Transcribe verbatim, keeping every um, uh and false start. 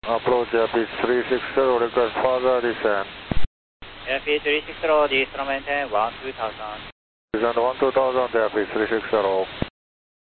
Approach Airfield three sixty, request further descent. Airfield three sixty, descent maintain one two thousand. Descent one two thousand, Airfield three sixty.